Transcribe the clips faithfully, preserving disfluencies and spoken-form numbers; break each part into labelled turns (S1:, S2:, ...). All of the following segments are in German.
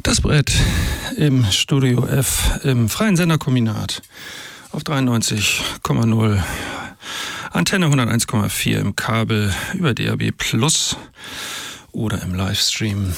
S1: Das Brett im Studio F im freien Senderkombinat auf dreiundneunzig Komma null, Antenne hunderteins Komma vier im Kabel über D A B Plus oder im Livestream.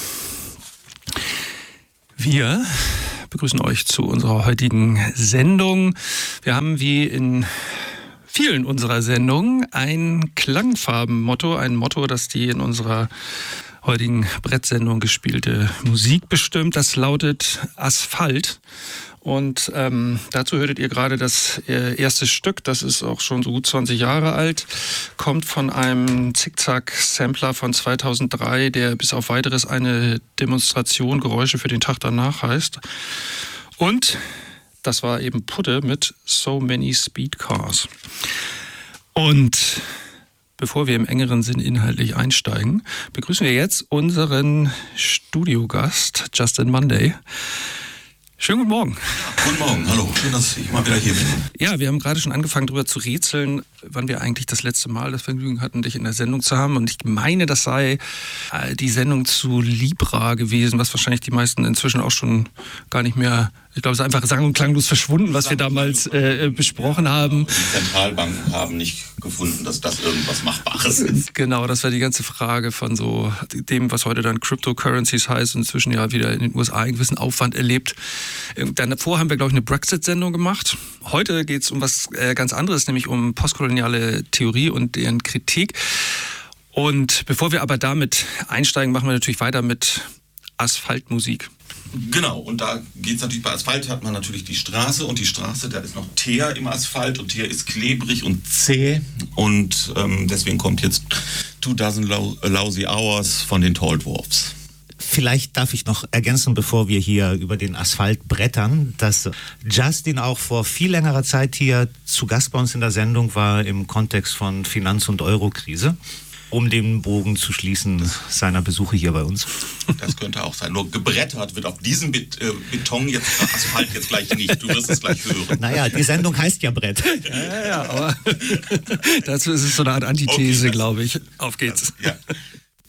S1: Wir begrüßen euch zu unserer heutigen Sendung. Wir haben wie in vielen unserer Sendungen ein Klangfarbenmotto, ein Motto, das die in unserer heutigen Brettsendung gespielte Musik bestimmt. Das lautet Asphalt. Und ähm, dazu hörtet ihr gerade das äh, erste Stück, das ist auch schon so gut zwanzig Jahre alt, kommt von einem Zickzack-Sampler von zweitausenddrei, der bis auf weiteres eine Demonstration Geräusche für den Tag danach heißt. Und das war eben Putte mit So Many Speed Cars. Und bevor wir im engeren Sinn inhaltlich einsteigen, begrüßen wir jetzt unseren Studiogast Justin Monday. Schönen guten Morgen.
S2: Guten Morgen, hallo. Schön, dass ich mal wieder hier bin.
S1: Ja, wir haben gerade schon angefangen, darüber zu rätseln, wann wir eigentlich das letzte Mal das Vergnügen hatten, dich in der Sendung zu haben. Und ich meine, das sei äh, die Sendung zu Libra gewesen, was wahrscheinlich die meisten inzwischen auch schon gar nicht mehr, ich glaube, es ist einfach sang- und klanglos verschwunden, was wir damals äh, besprochen haben.
S2: Die Zentralbanken haben nicht gefunden, dass das irgendwas Machbares ist.
S1: Genau, das war die ganze Frage von so dem, was heute dann Cryptocurrencies heißt und inzwischen ja wieder in den U S A einen gewissen Aufwand erlebt. Dann davor haben wir, glaube ich, eine Brexit-Sendung gemacht. Heute geht es um was äh, ganz anderes, nämlich um postkoloniale Theorie und deren Kritik. Und bevor wir aber damit einsteigen, machen wir natürlich weiter mit Asphaltmusik.
S2: Genau, und da geht es natürlich, bei Asphalt hat man natürlich die Straße und die Straße, da ist noch Teer im Asphalt und Teer ist klebrig und zäh und ähm, deswegen kommt jetzt Two Dozen Lousy Hours von den Tall Dwarfs.
S3: Vielleicht darf ich noch ergänzen, bevor wir hier über den Asphalt brettern, dass Justin auch vor viel längerer Zeit hier zu Gast bei uns in der Sendung war im Kontext von Finanz- und Eurokrise, um den Bogen zu schließen seiner Besuche hier bei uns.
S2: Das könnte auch sein. Nur gebrettert wird auf diesem Bet- äh, Beton jetzt Asphalt jetzt gleich nicht. Du wirst es gleich hören.
S3: Naja, die Sendung heißt ja Brett.
S1: Ja, ja, ja, aber dazu ist es so eine Art Antithese,
S2: Okay,
S1: glaube ich. Auf geht's.
S2: Ja.